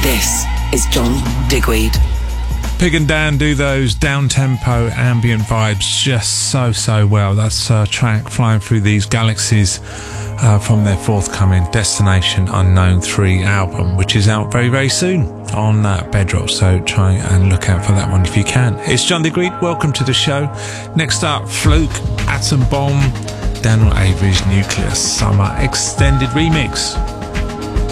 This is John Digweed. Pig and Dan do those down-tempo ambient vibes just so well. That's a track flying through these galaxies from their forthcoming Destination Unknown 3 album, which is out very soon on Bedrock, so try and look out for that one if you can. It's John Digweed, welcome to the show. Next up, Fluke, Atom Bomb, Daniel Avery's Nuclear Summer Extended Remix.